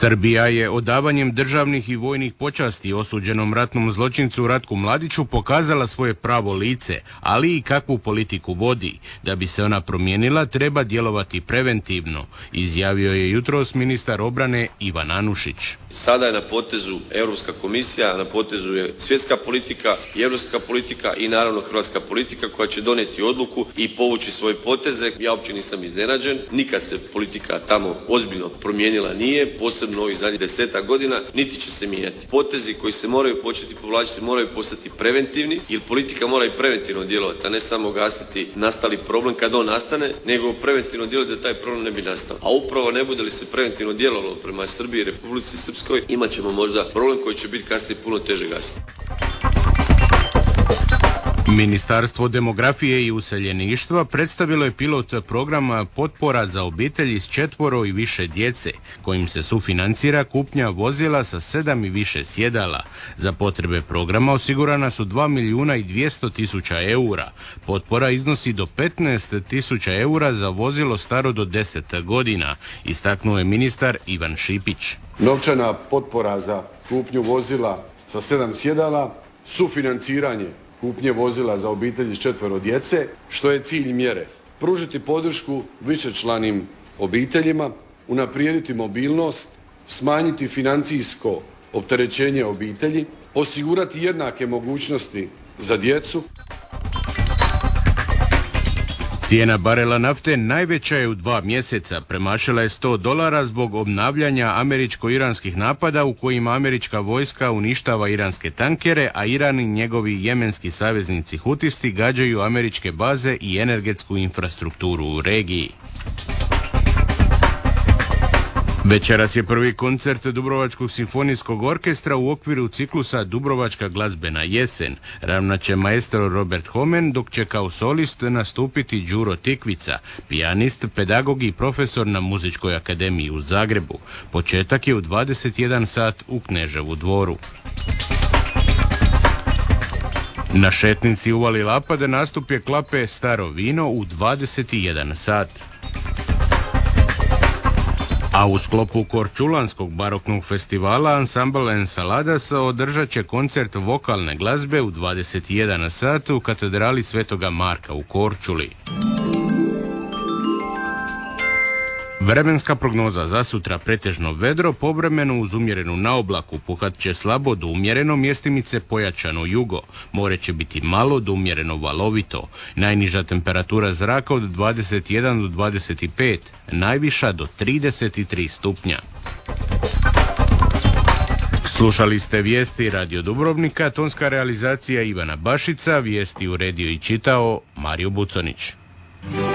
Srbija je odavanjem državnih i vojnih počasti osuđenom ratnom zločincu Ratku Mladiću pokazala svoje pravo lice, ali i kakvu politiku vodi. Da bi se ona promijenila, treba djelovati preventivno, izjavio je jutros ministar obrane Ivan Anušić. Sada je na potezu Europska komisija, na potezu je svjetska politika i europska politika i naravno hrvatska politika koja će donijeti odluku i povući svoje poteze. Ja uopće nisam iznenađen, nikad se politika tamo ozbiljno promijenila nije, posebno ovih zadnjih 10 godina, niti će se mijenjati. Potezi koji se moraju početi povlačiti moraju postati preventivni, jer politika mora i preventivno djelovati, a ne samo gasiti nastali problem kad on nastane, nego preventivno djelovati da taj problem ne bi nastao. A upravo ne bude li se preventivno djelovalo prema Srbiji i Republici Srpskoj, imat ćemo možda problem koji će biti kasnije puno teže gasiti. Ministarstvo demografije i useljeništva predstavilo je pilot programa potpora za obitelji s 4 i više djece, kojim se sufinancira kupnja vozila sa 7 i više sjedala. Za potrebe programa osigurana su 2.200.000 eura. Potpora iznosi do 15.000 eura za vozilo staro do 10 godina, istaknuo je ministar Ivan Šipić. Novčana potpora za kupnju vozila sa 7 sjedala, sufinanciranje kupnje vozila za obitelji s 4 djece, što je cilj mjere. Pružiti podršku višečlanim obiteljima, unaprijediti mobilnost, smanjiti financijsko opterećenje obitelji, osigurati jednake mogućnosti za djecu. Cijena barela nafte najveća je u 2 mjeseca, premašila je $100 zbog obnavljanja američko-iranskih napada u kojima američka vojska uništava iranske tankere, a Iran i njegovi jemenski saveznici hutisti gađaju američke baze i energetsku infrastrukturu u regiji. Večeras je prvi koncert Dubrovačkog simfonijskog orkestra u okviru ciklusa Dubrovačka glazbena jesen. Ravnat će maestro Robert Homen, dok će kao solist nastupiti Đuro Tikvica, pijanist, pedagog i profesor na Muzičkoj akademiji u Zagrebu. Početak je u 21 sat u Kneževu dvoru. Na šetnici uvali Lapade nastup je klape Staro vino u 21 sat. A u sklopu Korčulanskog baroknog festivala ansambl Ensaladas održat će koncert vokalne glazbe u 21 sat u katedrali Svetoga Marka u Korčuli. Vremenska prognoza za sutra pretežno vedro, povremeno uz umjerenu naoblaku, puhat će slabo do umjereno, mjestimice pojačano jugo. More će biti malo do umjereno valovito. Najniža temperatura zraka od 21 do 25, najviša do 33 stupnja. Slušali ste vijesti Radio Dubrovnika, tonska realizacija Ivana Bašica, vijesti uredio i čitao Mario Buconić.